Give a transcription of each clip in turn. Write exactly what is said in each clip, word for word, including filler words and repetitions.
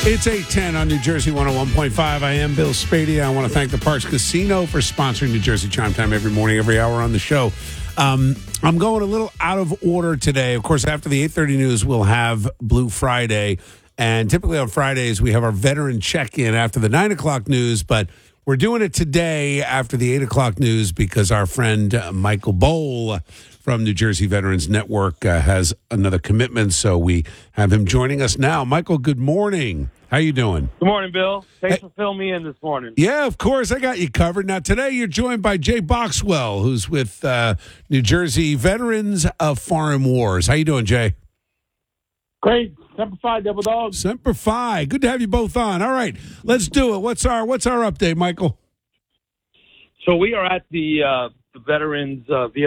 It's eight ten on New Jersey one oh one point five. I am Bill Spadea. I want to thank the Parks Casino for sponsoring New Jersey Chime Time every morning, every hour on the show. Um, I'm going a little out of order today. Of course, after the eight thirty news, we'll have Blue Friday. And typically on Fridays, we have our veteran check-in after the nine o'clock news. But we're doing it today after the eight o'clock news because our friend uh, Michael Bohl from New Jersey Veterans Network uh, has another commitment, so we have him joining us now. Michael, good morning. How you doing? Good morning, Bill. Thanks Hey. for filling me in this morning. Yeah, of course. I got you covered. Now, today you're joined by Jay Boxwell, who's with uh, New Jersey Veterans of Foreign Wars. How you doing, Jay? Great. Semper Fi, Double Dog. Semper Fi. Good to have you both on. All right, let's do it. What's our What's our update, Michael? So we are at the, uh, the Veterans uh, V F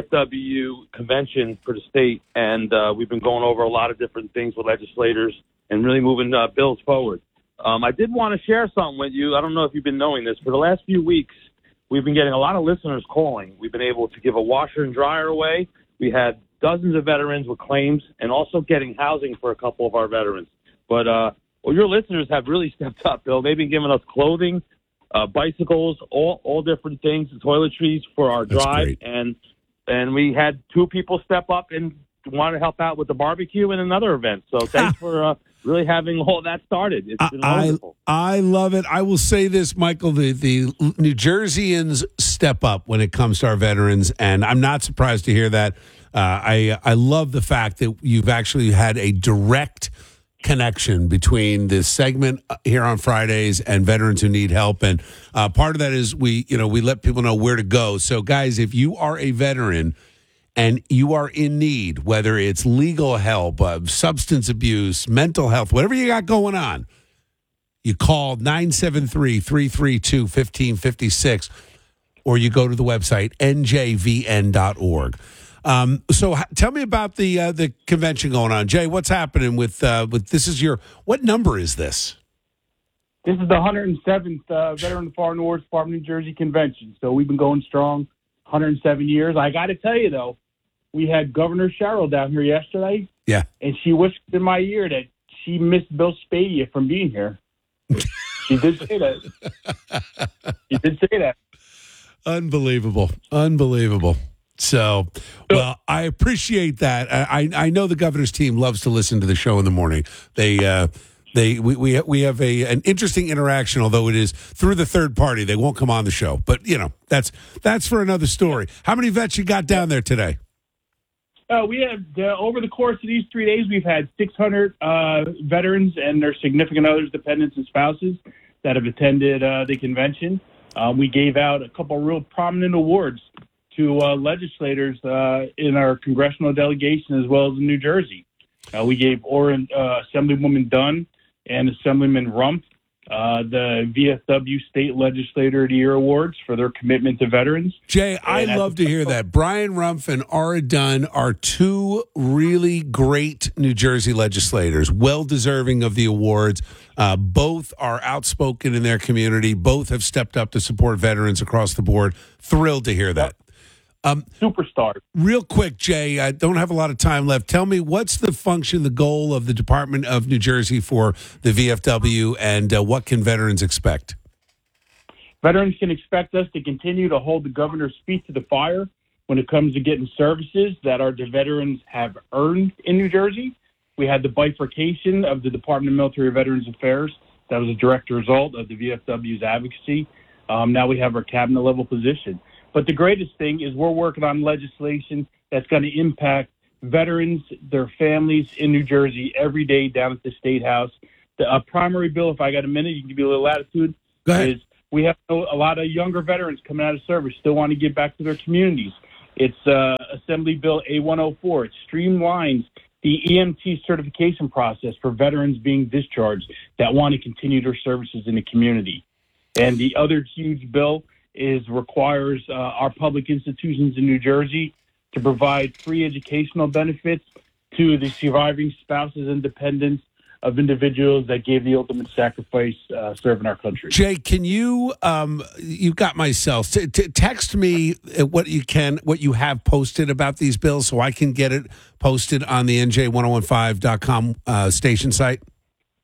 W convention for the state, and uh, we've been going over a lot of different things with legislators and really moving uh, bills forward. Um, I did want to share something with you. I don't know if you've been knowing this. For the last few weeks, we've been getting a lot of listeners calling. We've been able to give a washer and dryer away. We had dozens of veterans with claims and also getting housing for a couple of our veterans. But uh, well, your listeners have really stepped up, Bill. They've been giving us clothing, uh, bicycles, all all different things, toiletries for our That's drive. great. And and we had two people step up and want to help out with the barbecue and another event. So thanks for uh, really having all that started. It's been I, wonderful. I love it. I will say this, Michael, the, the New Jerseyans step up when it comes to our veterans, and I'm not surprised to hear that. Uh, I I love the fact that you've actually had a direct connection between this segment here on Fridays and veterans who need help. And uh, part of that is we, you know, we let people know where to go. So, guys, if you are a veteran and you are in need, whether it's legal help, uh, substance abuse, mental health, whatever you got going on, you call nine seven three, three three two, one five five six or you go to the website N J V N dot org. Um, so h- tell me about the uh, the convention going on. Jay, what's happening with, uh, with this is your, what number is this? This is the one hundred seventh uh, Veteran of Foreign Wars Department of New Jersey convention. So we've been going strong, one hundred seven years. I got to tell you, though, we had Governor Sherrill down here yesterday. Yeah. And she whispered in my ear that she missed Bill Spadea from being here. She did say that. She did say that. Unbelievable. Unbelievable. So, well, I appreciate that. I I know the governor's team loves to listen to the show in the morning. They uh, they we we we have a an interesting interaction, although it is through the third party. They won't come on the show, but you know that's that's for another story. How many vets you got down there today? Uh, we have uh, over the course of these three days, we've had six hundred uh, veterans and their significant others, dependents, and spouses that have attended uh, the convention. Uh, we gave out a couple real prominent awards to uh, legislators uh, in our congressional delegation as well as in New Jersey. Uh, we gave Oren, uh, Assemblywoman Dunn and Assemblyman Rumpf uh, the V F W State Legislator of the Year Awards for their commitment to veterans. Jay, I And love to hear that. Brian Rumpf and Ara Dunn are two really great New Jersey legislators, well deserving of the awards. Uh, both are outspoken in their community. Both have stepped up to support veterans across the board. Thrilled to hear that. Um, Superstars. Real quick, Jay, I don't have a lot of time left. Tell me, what's the function, the goal of the Department of New Jersey for the V F W, and uh, what can veterans expect? Veterans can expect us to continue to hold the governor's feet to the fire when it comes to getting services that our veterans have earned in New Jersey. We had the bifurcation of the Department of Military Veterans Affairs. That was a direct result of the V F W's advocacy. Um, now we have our cabinet level position. But the greatest thing is we're working on legislation that's going to impact veterans, their families in New Jersey every day down at the State House. The uh, primary bill, if I got a minute, you can give me a little latitude, Go ahead. is we have a lot of younger veterans coming out of service, still want to give back to their communities. It's uh, Assembly Bill A one oh four. It streamlines the E M T certification process for veterans being discharged that want to continue their services in the community. And the other huge bill is requires uh, our public institutions in New Jersey to provide free educational benefits to the surviving spouses and dependents of individuals that gave the ultimate sacrifice uh, serving our country. Jay, can you, um, you got myself, t- t- text me what you can, what you have posted about these bills so I can get it posted on the N J ten fifteen dot com uh, station site?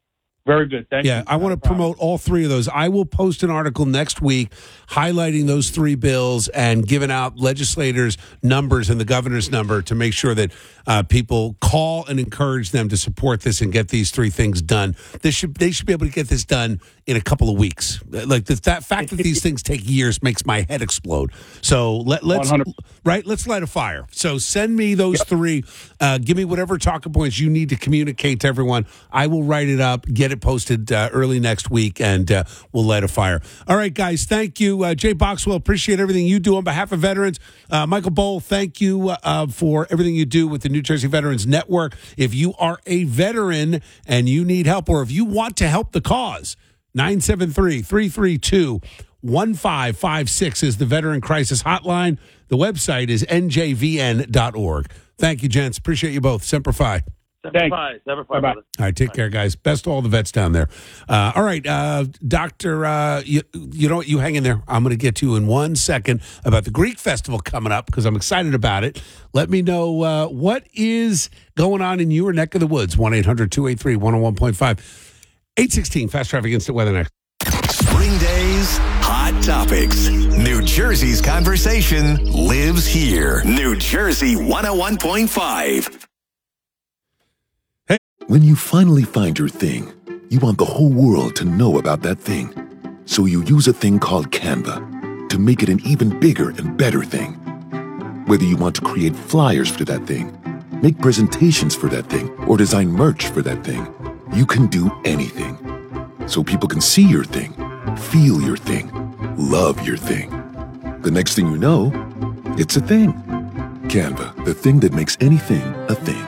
Very good. Thank yeah, you. I want to promote all three of those. I will post an article next week highlighting those three bills and giving out legislators' numbers and the governor's number to make sure that uh, people call and encourage them to support this and get these three things done. This should they should be able to get this done in a couple of weeks. Like the that fact that these things take years makes my head explode. So let, let's one hundred right. Let's light a fire. So send me those yep. three. Uh, give me whatever talking points you need to communicate to everyone. I will write it up, get it posted uh, early next week, and uh, we'll light a fire. All right, guys. Thank you, uh, Jay Boxwell. Appreciate everything you do on behalf of veterans. Uh, Michael Bohl, thank you uh, for everything you do with the New Jersey Veterans Network. If you are a veteran and you need help, or if you want to help the cause, nine seven three, three three two, one five five six is the Veteran Crisis Hotline. The website is N J V N dot org. Thank you, gents. Appreciate you both. Semper Fi. Semper Fi. Semper Fi, brother. All right, take Bye. care, guys. Best to all the vets down there. Uh, all right, uh, Doctor, uh, you, you know what? You hang in there. I'm going to get to you in one second about the Greek Festival coming up because I'm excited about it. Let me know uh, what is going on in your neck of the woods. one eight hundred two eight three one oh one point five. eight sixteen, Fast Traffic Instant Weather next. Spring Days, Hot Topics. New Jersey's conversation lives here. New Jersey one oh one point five. When you finally find your thing, you want the whole world to know about that thing. So you use a thing called Canva to make it an even bigger and better thing. Whether you want to create flyers for that thing, make presentations for that thing, or design merch for that thing, you can do anything. So people can see your thing, feel your thing, love your thing. The next thing you know, it's a thing. Canva, the thing that makes anything a thing.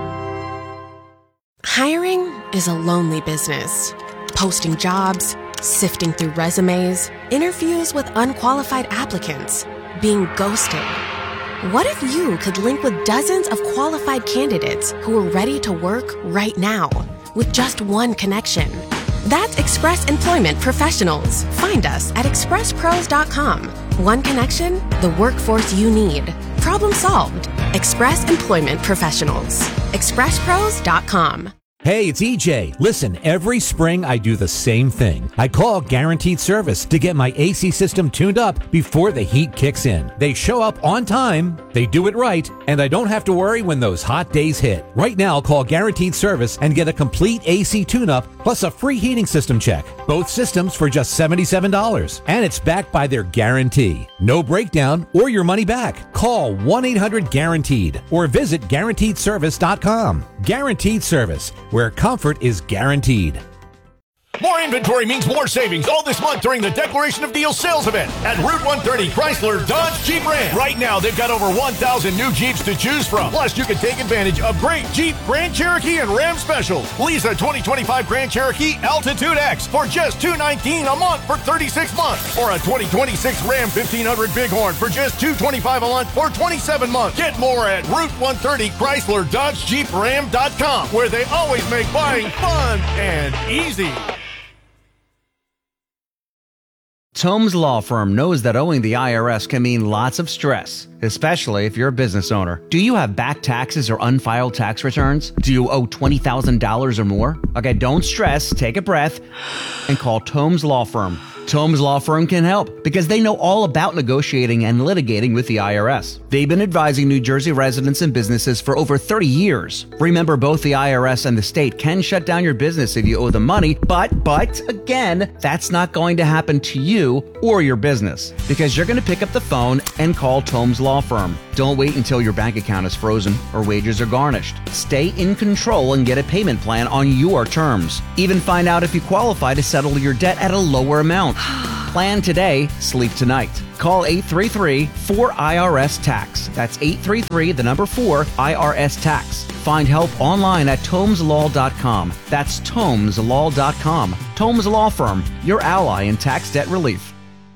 Hiring is a lonely business. Posting jobs, sifting through resumes, interviews with unqualified applicants, being ghosted. What if you could link with dozens of qualified candidates who are ready to work right now with just one connection? That's Express Employment Professionals. Find us at express pros dot com. One connection, the workforce you need. Problem solved. Express Employment Professionals. express pros dot com. Hey, it's E J. Listen, every spring I do the same thing. I call Guaranteed Service to get my A C system tuned up before the heat kicks in. They show up on time, they do it right, and I don't have to worry when those hot days hit. Right now, call Guaranteed Service and get a complete A C tune-up plus a free heating system check. Both systems for just seventy-seven dollars. And it's backed by their guarantee. No breakdown or your money back. Call one eight hundred guaranteed or visit guaranteed service dot com. Guaranteed Service, where comfort is guaranteed. More inventory means more savings all this month during the Declaration of Deals sales event at Route one thirty Chrysler Dodge Jeep Ram. Right now, they've got over one thousand new Jeeps to choose from. Plus, you can take advantage of great Jeep, Grand Cherokee, and Ram specials. Lease a twenty twenty-five Grand Cherokee Altitude X for just two hundred nineteen dollars a month for thirty-six months. Or a twenty twenty-six Ram fifteen hundred Bighorn for just two hundred twenty-five dollars a month for twenty-seven months. Get more at Route one thirty Chrysler Dodge Jeep Ram dot com, where they always make buying fun and easy. Tomes Law Firm knows that owing the I R S can mean lots of stress, especially if you're a business owner. Do you have back taxes or unfiled tax returns? Do you owe twenty thousand dollars or more? Okay, don't stress, take a breath, and call Tomes Law Firm. Tomes Law Firm can help because they know all about negotiating and litigating with the I R S. They've been advising New Jersey residents and businesses for over thirty years. Remember, both the I R S and the state can shut down your business if you owe them money, but, but, again, that's not going to happen to you or your business because you're going to pick up the phone and call Tomes Law Firm. Don't wait until your bank account is frozen or wages are garnished. Stay in control and get a payment plan on your terms. Even find out if you qualify to settle your debt at a lower amount. Plan today, sleep tonight. Call eight three three, four I R S tax. That's eight three three, the number four, I R S tax. Find help online at tomes law dot com. That's tomes law dot com. Tomes Law Firm, your ally in tax debt relief.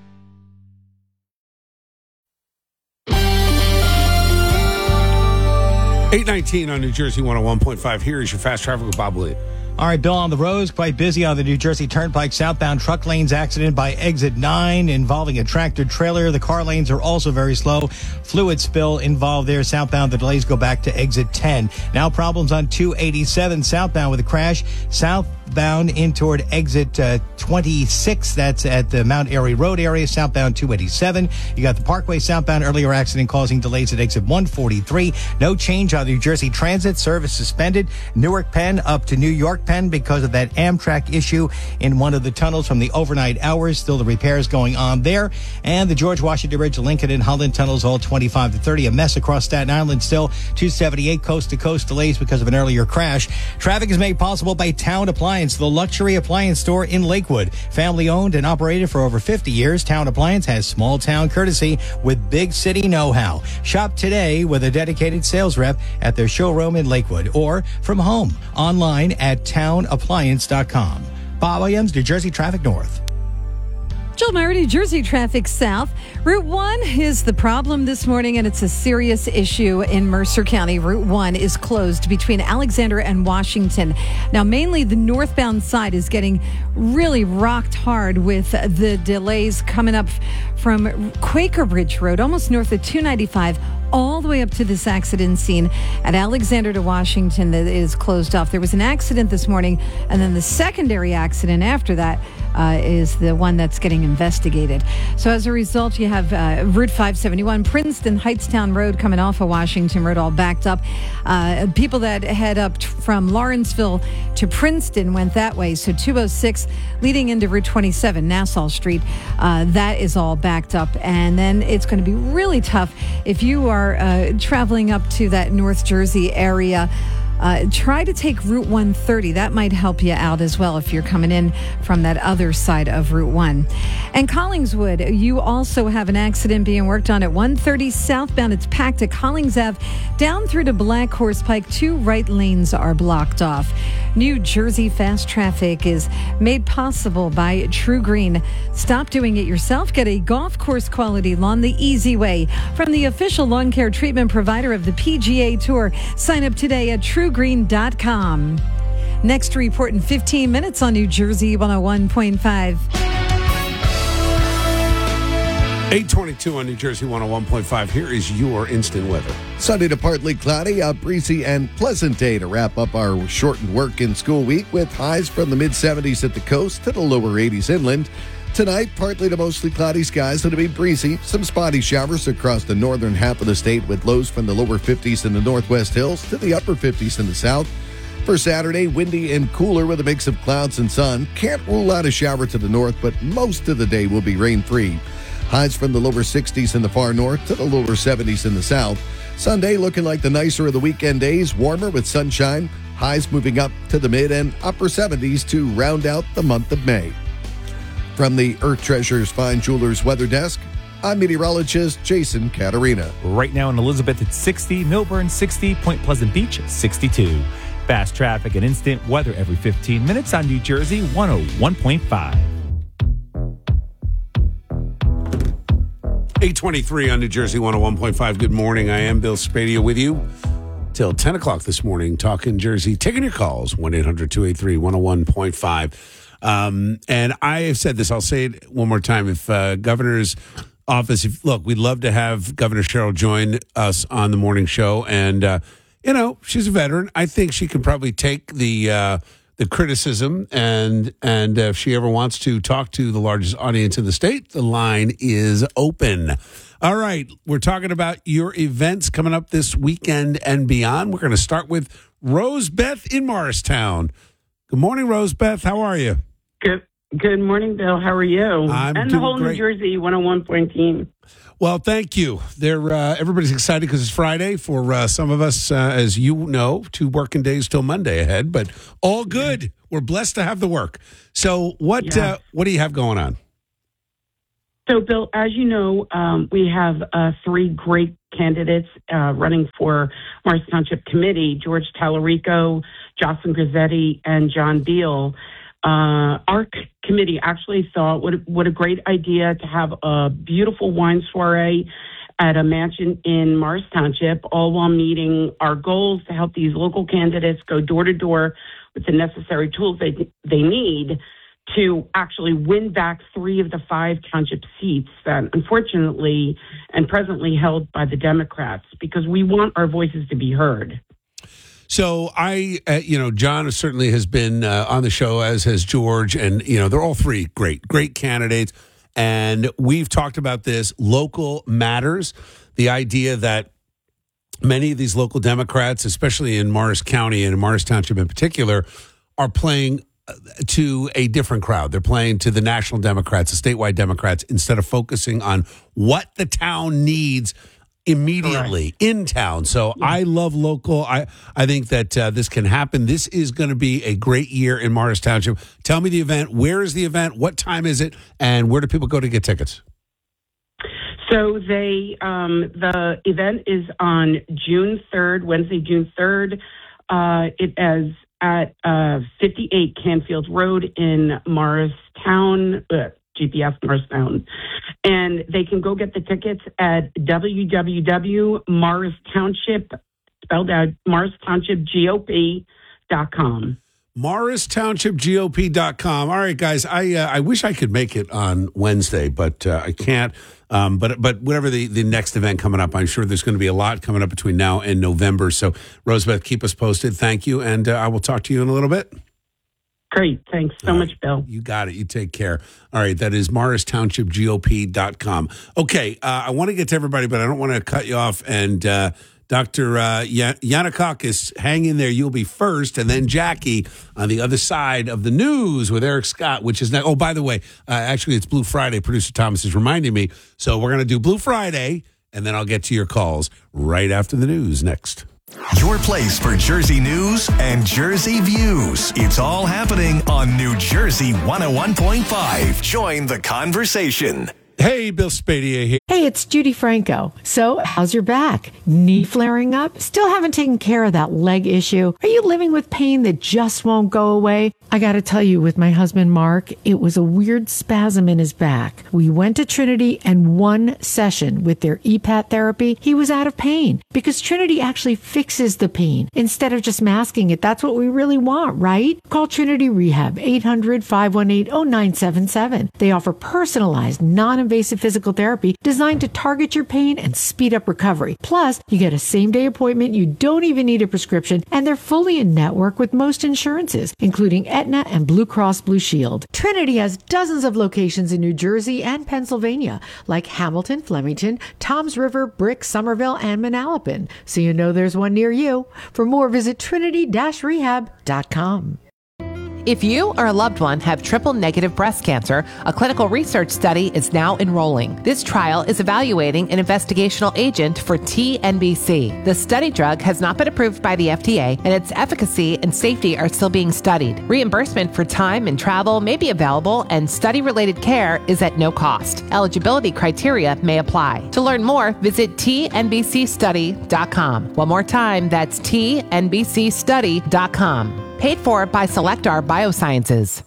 eight nineteen on New Jersey one oh one point five. Here is your Fast Traffic with Bob Williams. All right, Bill, on the roads, quite busy on the New Jersey Turnpike southbound truck lanes accident by exit nine involving a tractor trailer. The car lanes are also very slow. Fluid spill involved there southbound. The delays go back to exit ten. Now problems on two eighty-seven southbound with a crash south southbound in toward exit uh, twenty-six. That's at the Mount Airy Road area, southbound two eighty-seven. You got the Parkway southbound earlier accident causing delays at exit one forty-three. No change on New Jersey Transit. Service suspended. Newark Penn up to New York Penn because of that Amtrak issue in one of the tunnels from the overnight hours. Still the repairs going on there. And the George Washington Bridge, Lincoln and Holland tunnels all twenty-five to thirty. A mess across Staten Island still. two seventy-eight coast to coast delays because of an earlier crash. Traffic is made possible by Town Appliance, the luxury appliance store in Lakewood. Family owned and operated for over fifty years, Town Appliance has small town courtesy with big city know-how. Shop today with a dedicated sales rep at their showroom in Lakewood or from home online at town appliance dot com. Bob Williams, New Jersey Traffic North. Jill Meyer, New Jersey traffic south. Route one is the problem this morning, and it's a serious issue in Mercer County. Route one is closed between Alexander and Washington. Now, mainly the northbound side is getting really rocked hard with the delays coming up from Quaker Bridge Road, almost north of two ninety-five, all the way up to this accident scene at Alexander to Washington that is closed off. There was an accident this morning, and then the secondary accident after that uh, is the one that's getting investigated. So as a result, you have uh, Route five seventy-one, Princeton Heightstown Road coming off of Washington Road all backed up. Uh, people that head up t- from Lawrenceville to Princeton went that way. So two oh six leading into Route twenty-seven, Nassau Street, uh, that is all backed up. And then it's going to be really tough if you are uh, traveling up to that North Jersey area. Uh, try to take Route one thirty. That might help you out as well if you're coming in from that other side of Route one. And Collingswood, you also have an accident being worked on at one thirty southbound. It's packed at Collings Avenue down through to Black Horse Pike. Two right lanes are blocked off. New Jersey fast traffic is made possible by True Green. Stop doing it yourself. Get a golf course quality lawn the easy way from the official lawn care treatment provider of the P G A Tour. Sign up today at true green dot com. Next report in fifteen minutes on New Jersey one oh one point five. eight twenty-two on New Jersey one oh one point five. Here is your instant weather. Sunday to partly cloudy, a breezy and pleasant day to wrap up our shortened work and school week with highs from the mid seventies at the coast to the lower eighties inland. Tonight, partly to mostly cloudy skies. It'll be breezy. Some spotty showers across the northern half of the state with lows from the lower fifties in the northwest hills to the upper fifties in the south. For Saturday, windy and cooler with a mix of clouds and sun. Can't rule out a shower to the north, but most of the day will be rain-free. Highs from the lower sixties in the far north to the lower seventies in the south. Sunday looking like the nicer of the weekend days, warmer with sunshine. Highs moving up to the mid and upper seventies to round out the month of May. From the Earth Treasures Fine Jewelers Weather Desk, I'm meteorologist Jason Caterina. Right now in Elizabeth, it's sixty, Milburn sixty, Point Pleasant Beach sixty-two. Fast traffic and instant weather every fifteen minutes on New Jersey one oh one point five. eight twenty-three on New Jersey one oh one point five. Good morning. I am Bill Spadia with you till ten o'clock this morning, talking Jersey, taking your calls, one eight hundred two eight three one oh one point five. Um, and I have said this, I'll say it one more time. If uh, governor's office, if, look, we'd love to have Governor Sherrill join us on the morning show. And, uh, you know, she's a veteran. I think she can probably take the uh, the criticism. And, and uh, if she ever wants to talk to the largest audience in the state, the line is open. All right. We're talking about your events coming up this weekend and beyond. We're going to start with Rose Beth in Morristown. Good morning, Rose Beth. How are you? Good Good morning, Bill. How are you? I'm and the doing whole great. New Jersey one oh one point team. Well, thank you. They're, uh, everybody's excited because it's Friday. For uh, some of us, uh, as you know, two working days till Monday ahead, but all good. Yeah. We're blessed to have the work. So what yeah. uh, what do you have going on? So, Bill, as you know, um, we have uh, three great candidates uh, running for Morris Township Committee, George Tallarico, Jocelyn Grizzetti, and John Beal. Uh, our c- committee actually thought what a, what a great idea to have a beautiful wine soiree at a mansion in Morris Township, all while meeting our goals to help these local candidates go door to door with the necessary tools they they need to actually win back three of the five township seats that unfortunately and presently held by the Democrats, because we want our voices to be heard. So I, uh, you know, John certainly has been uh, on the show, as has George, and, you know, they're all three great, great candidates. And we've talked about this. Local matters. The idea that many of these local Democrats, especially in Morris County and in Morris Township in particular, are playing to a different crowd. They're playing to the national Democrats, the statewide Democrats, instead of focusing on what the town needs immediately Correct. in town. So yeah. I love local. I, I think that uh, this can happen. This is going to be a great year in Morris Township. Tell me the event. Where is the event? What time is it? And where do people go to get tickets? So they um, the event is on June third, Wednesday, June third. Uh, it is at uh, fifty-eight Canfield Road in Morristown, uh, G P S Morristown. And they can go get the tickets at w w w dot morris township, spelled out morris township g o p dot com. morris township g o p dot com. All right, guys, I uh, I wish I could make it on Wednesday, but uh, I can't. Um, but but whatever the, the next event coming up, I'm sure there's going to be a lot coming up between now and November. So, Rosebeth, keep us posted. Thank you, and uh, I will talk to you in a little bit. Great. Thanks so All much, right. Bill. You got it. You take care. All right. That is morris township g o p dot com. Okay. Uh, I want to get to everybody, but I don't want to cut you off. And uh, Doctor Uh, Yanakakis, hang in there. You'll be first. And then Jackie on the other side of the news with Eric Scott, which is now. Oh, by the way, uh, actually, it's Blue Friday. Producer Thomas is reminding me. So we're going to do Blue Friday, and then I'll get to your calls right after the news next. Your place for Jersey news and Jersey views. It's all happening on New Jersey one oh one point five. Join the conversation. Hey, Bill Spadia here. Hey, it's Judy Franco. So, how's your back? Knee flaring up? Still haven't taken care of that leg issue? Are you living with pain that just won't go away? I got to tell you, with my husband Mark, it was a weird spasm in his back. We went to Trinity, and one session with their E P A T therapy, he was out of pain, because Trinity actually fixes the pain instead of just masking it. That's what we really want, right? Call Trinity Rehab, eight hundred, five one eight, oh nine seven seven. They offer personalized, non-invasive physical therapy designed to target your pain and speed up recovery. Plus, you get a same-day appointment, you don't even need a prescription, and they're fully in network with most insurances, including Aetna and Blue Cross Blue Shield. Trinity has dozens of locations in New Jersey and Pennsylvania, like Hamilton, Flemington, Toms River, Brick, Somerville, and Manalapan. So you know there's one near you. For more, visit trinity dash rehab dot com. If you or a loved one have triple-negative breast cancer, a clinical research study is now enrolling. This trial is evaluating an investigational agent for T N B C. The study drug has not been approved by the F D A, and its efficacy and safety are still being studied. Reimbursement for time and travel may be available, and study-related care is at no cost. Eligibility criteria may apply. To learn more, visit T N B C study dot com. One more time, that's T N B C study dot com. Paid for by Selectar Biosciences.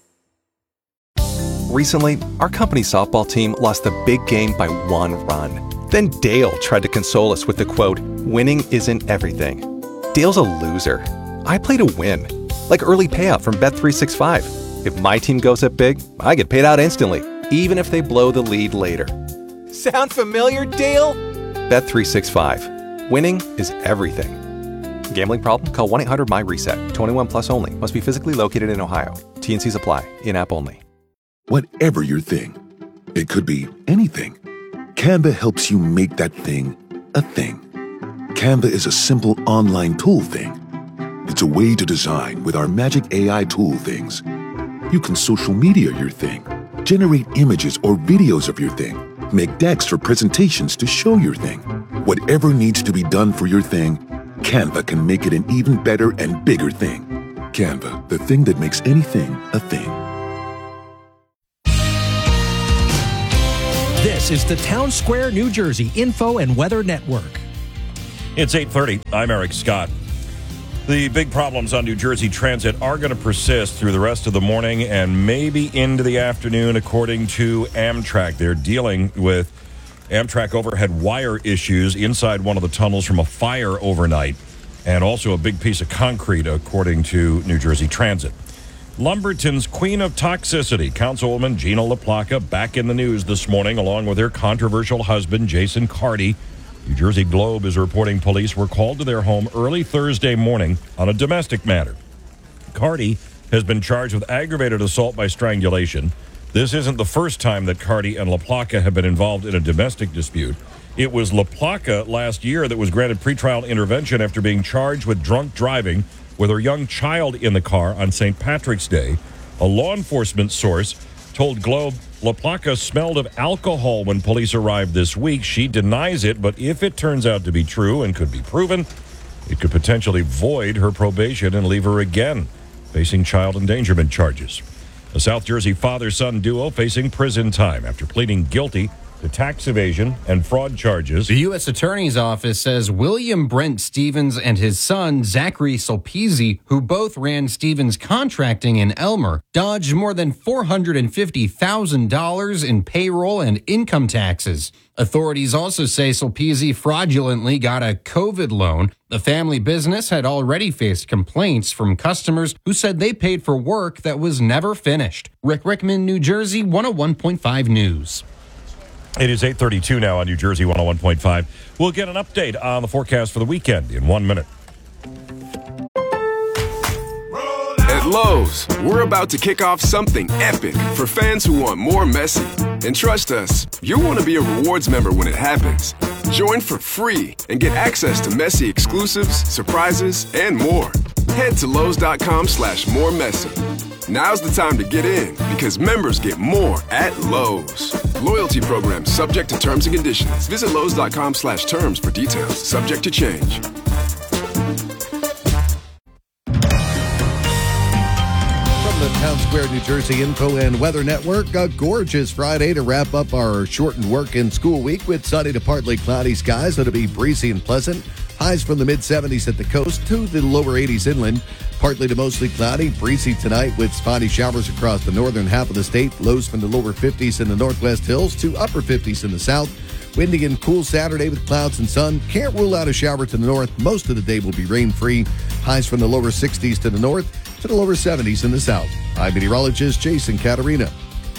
Recently, our company softball team lost the big game by one run. Then Dale tried to console us with the quote, "Winning isn't everything." Dale's a loser. I play to win. Like early payout from Bet three sixty-five. If my team goes up big, I get paid out instantly, even if they blow the lead later. Sound familiar, Dale? Bet three sixty-five. Winning is everything. Gambling problem? Call one eight hundred M Y reset. twenty-one plus only. Must be physically located in Ohio. T N Cs apply. In-app only. Whatever your thing, it could be anything. Canva helps you make that thing a thing. Canva is a simple online tool thing. It's a way to design with our magic A I tool things. You can social media your thing, generate images or videos of your thing, make decks for presentations to show your thing. Whatever needs to be done for your thing, Canva can make it an even better and bigger thing. Canva, the thing that makes anything a thing. This is the Town Square, New Jersey Info and Weather Network. It's eight thirty. I'm Eric Scott. The big problems on New Jersey Transit are going to persist through the rest of the morning and maybe into the afternoon, according to Amtrak. They're dealing with Amtrak overhead wire issues inside one of the tunnels from a fire overnight, and also a big piece of concrete, according to New Jersey Transit. Lumberton's queen of toxicity, Councilwoman Gina LaPlaca, back in the news this morning, along with her controversial husband, Jason Carty, New Jersey Globe is reporting police were called to their home early Thursday morning on a domestic matter. Carty has been charged with aggravated assault by strangulation. This isn't the first time that Carty and LaPlaca have been involved in a domestic dispute. It was LaPlaca last year that was granted pretrial intervention after being charged with drunk driving with her young child in the car on Saint Patrick's Day. A law enforcement source told Globe LaPlaca smelled of alcohol when police arrived this week. She denies it, but if it turns out to be true and could be proven, it could potentially void her probation and leave her again facing child endangerment charges. A South Jersey father-son duo facing prison time after pleading guilty to tax evasion and fraud charges. The U S Attorney's Office says William Brent Stevens and his son, Zachary Solpese, who both ran Stevens Contracting in Elmer, dodged more than four hundred fifty thousand dollars in payroll and income taxes. Authorities also say Solpese fraudulently got a COVID loan. The family business had already faced complaints from customers who said they paid for work that was never finished. Rick Rickman, New Jersey, one oh one point five News. It is eight thirty-two now on New Jersey one oh one point five. We'll get an update on the forecast for the weekend in one minute. At Lowe's, we're about to kick off something epic for fans who want more Messi. And trust us, you'll want to be a rewards member when it happens. Join for free and get access to Messi exclusives, surprises, and more. Head to Lowe's.com slash more Messi. Now's the time to get in because members get more at Lowe's. Loyalty program subject to terms and conditions. Visit Lowe's.com slash terms for details. Subject to change. The Town Square, New Jersey Info and Weather Network. A gorgeous Friday to wrap up our shortened work and school week with sunny to partly cloudy skies. It'll be breezy and pleasant. Highs from the mid seventies at the coast to the lower eighties inland. Partly to mostly cloudy, breezy tonight with spotty showers across the northern half of the state. Lows from the lower fifties in the northwest hills to upper fifties in the south. Windy and cool Saturday with clouds and sun. Can't rule out a shower to the north. Most of the day will be rain-free. Highs from the lower sixties to the north to the lower seventies in the south. I'm meteorologist Jason Caterina.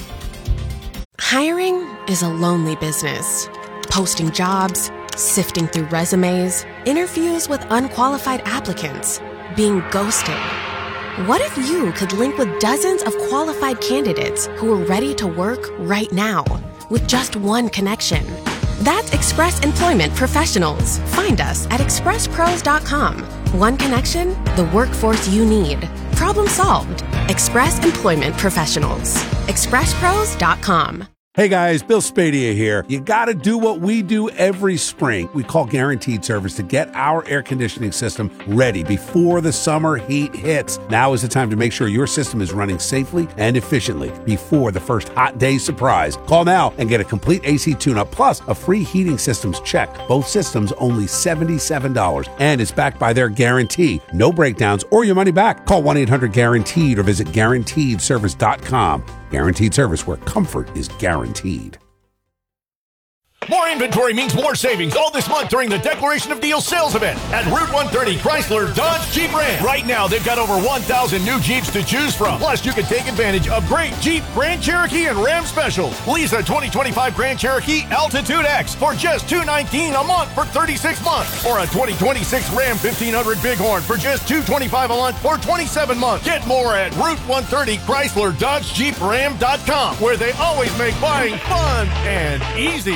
Hiring is a lonely business. Posting jobs, sifting through resumes, interviews with unqualified applicants, being ghosted. What if you could link with dozens of qualified candidates who are ready to work right now with just one connection? That's Express Employment Professionals. Find us at express pros dot com. One connection, the workforce you need. Problem solved. Express Employment Professionals. express pros dot com. Hey guys, Bill Spadia here. You got to do what we do every spring. We call Guaranteed Service to get our air conditioning system ready before the summer heat hits. Now is the time to make sure your system is running safely and efficiently before the first hot day surprise. Call now and get a complete A C tune-up plus a free heating systems check. Both systems only seventy-seven dollars, and it's backed by their guarantee. No breakdowns or your money back. Call one eight hundred guaranteed or visit guaranteed service dot com. Guaranteed Service, where comfort is guaranteed. More inventory means more savings all this month during the Declaration of Deals sales event at Route one thirty Chrysler Dodge Jeep Ram. Right now, they've got over one thousand new Jeeps to choose from. Plus, you can take advantage of great Jeep, Grand Cherokee, and Ram specials. Lease a twenty twenty-five Grand Cherokee Altitude X for just two hundred nineteen dollars a month for thirty-six months. Or a twenty twenty-six Ram fifteen hundred Bighorn for just two hundred twenty-five dollars a month for twenty-seven months. Get more at Route one thirty Chrysler Dodge Jeep Ram dot com, where they always make buying fun and easy.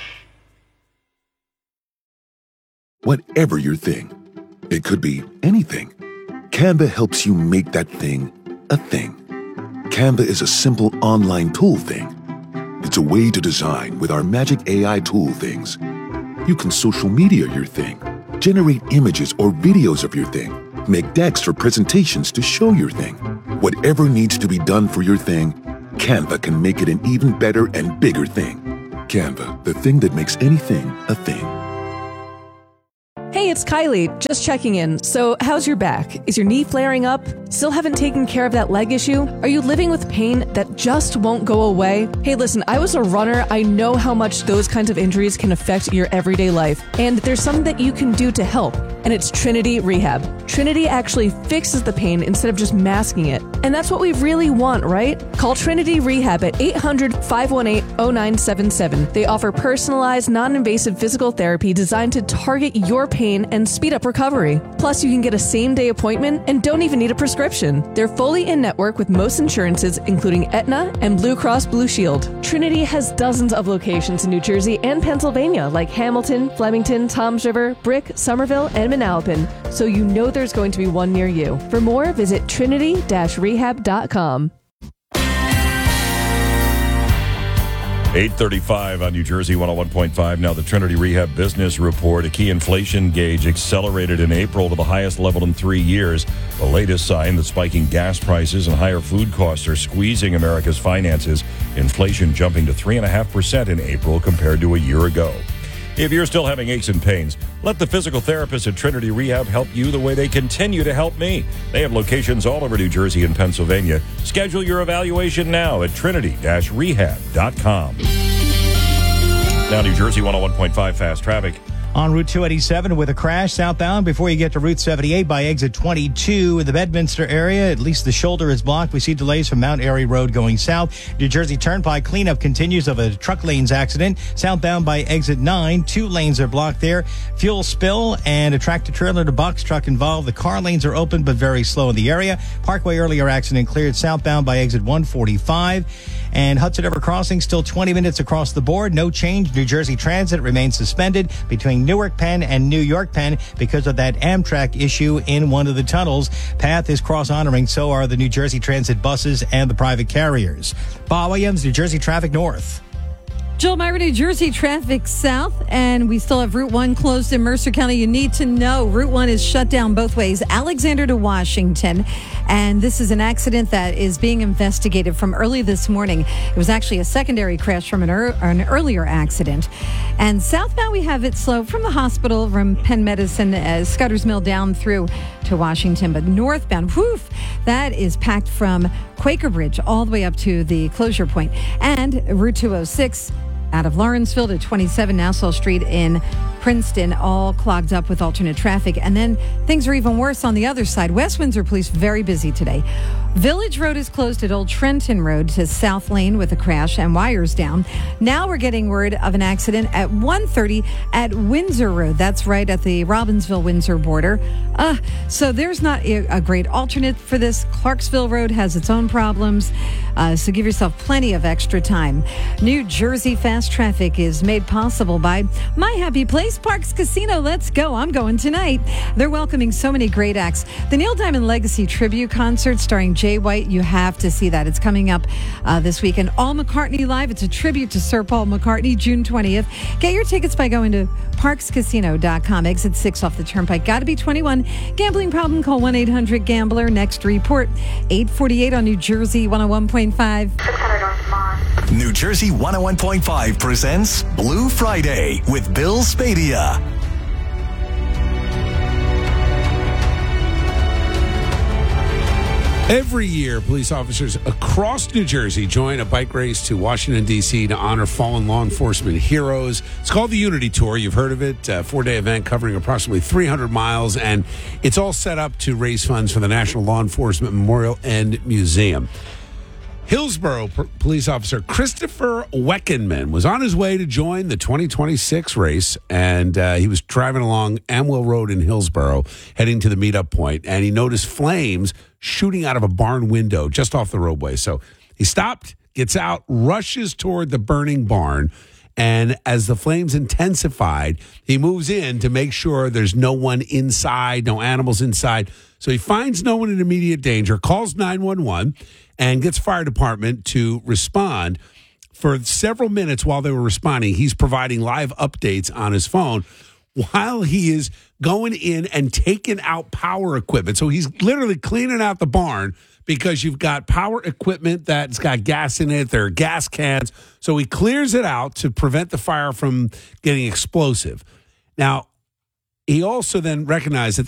Whatever your thing, it could be anything. Canva helps you make that thing a thing. Canva is a simple online tool thing. It's a way to design with our magic A I tool things. You can social media your thing, generate images or videos of your thing, make decks for presentations to show your thing. Whatever needs to be done for your thing, Canva can make it an even better and bigger thing. Canva, the thing that makes anything a thing. Hey, Hey, it's Kylie. Just checking in. So, how's your back? Is your knee flaring up? Still haven't taken care of that leg issue? Are you living with pain that just won't go away? Hey, listen, I was a runner. I know how much those kinds of injuries can affect your everyday life. And there's something that you can do to help. And it's Trinity Rehab. Trinity actually fixes the pain instead of just masking it. And that's what we really want, right? Call Trinity Rehab at eight hundred, five one eight, oh nine seven seven. They offer personalized, non-invasive physical therapy designed to target your pain and speed up recovery. Plus, you can get a same-day appointment and don't even need a prescription. They're fully in-network with most insurances, including Aetna and Blue Cross Blue Shield. Trinity has dozens of locations in New Jersey and Pennsylvania, like Hamilton, Flemington, Toms River, Brick, Somerville, and Manalapan, so you know there's going to be one near you. For more, visit trinity dash rehab dot com. eight thirty-five on New Jersey one oh one point five. Now, the Trinity Rehab Business Report. A key inflation gauge accelerated in April to the highest level in three years. The latest sign that spiking gas prices and higher food costs are squeezing America's finances. Inflation jumping to three point five percent in April compared to a year ago. If you're still having aches and pains, let the physical therapists at Trinity Rehab help you the way they continue to help me. They have locations all over New Jersey and Pennsylvania. Schedule your evaluation now at trinity dash rehab dot com. Now, New Jersey one oh one point five fast traffic. On Route two eighty-seven with a crash southbound before you get to Route seventy-eight by exit twenty-two in the Bedminster area. At least the shoulder is blocked. We see delays from Mount Airy Road going south. New Jersey Turnpike cleanup continues of a truck lanes accident. Southbound by exit nine, two lanes are blocked there. Fuel spill and a tractor trailer to box truck involved. The car lanes are open but very slow in the area. Parkway earlier accident cleared southbound by exit one forty-five. And Hudson River Crossing still twenty minutes across the board. No change. New Jersey Transit remains suspended between Newark Penn and New York Penn because of that Amtrak issue in one of the tunnels. Path is cross-honoring. So are the New Jersey Transit buses and the private carriers. Bob Williams, New Jersey Traffic North. Joel Myra, New Jersey traffic south, and we still have Route one closed in Mercer County. You need to know Route one is shut down both ways, Alexander to Washington. And this is an accident that is being investigated from early this morning. It was actually a secondary crash from an, er- an earlier accident. And southbound, we have it slow from the hospital, from Penn Medicine, as Scudder's Mill down through to Washington. But northbound, whoof, that is packed from Quaker Bridge all the way up to the closure point. And Route two oh six out of Lawrenceville to twenty-seven Nassau Street in Princeton, all clogged up with alternate traffic. And then things are even worse on the other side. West Windsor Police very busy today. Village Road is closed at Old Trenton Road to South Lane with a crash and wires down. Now we're getting word of an accident at one thirty at Windsor Road. That's right at the Robbinsville-Windsor border. Uh, so there's not a, a great alternate for this. Clarksville Road has its own problems. Uh, so give yourself plenty of extra time. New Jersey fast traffic is made possible by My Happy Place Parks Casino. Let's go. I'm going tonight. They're welcoming so many great acts. The Neil Diamond Legacy Tribute Concert starring Jay White. You have to see that. It's coming up uh, this weekend. All McCartney Live. It's a tribute to Sir Paul McCartney, June twentieth. Get your tickets by going to parks casino dot com. Exit six off the Turnpike. Got to be twenty-one. Gambling problem? Call one eight hundred gambler. Next report, eight forty-eight on New Jersey one oh one point five. New Jersey one oh one point five presents Blue Friday with Bill Spadea. Every year, police officers across New Jersey join a bike race to Washington, D C to honor fallen law enforcement heroes. It's called the Unity Tour. You've heard of it. A four-day event covering approximately three hundred miles, and it's all set up to raise funds for the National Law Enforcement Memorial and Museum. Hillsborough P- police officer Christopher Weckenman was on his way to join the twenty twenty-six race, and uh, he was driving along Amwell Road in Hillsborough, heading to the meetup point, and he noticed flames shooting out of a barn window just off the roadway. So he stopped, gets out, rushes toward the burning barn, and as the flames intensified, he moves in to make sure there's no one inside, no animals inside. So he finds no one in immediate danger, calls nine one one, and gets fire department to respond. For several minutes while they were responding, he's providing live updates on his phone while he is going in and taking out power equipment. So he's literally cleaning out the barn because you've got power equipment that's got gas in it. There are gas cans. So he clears it out to prevent the fire from getting explosive. Now, he also then recognized that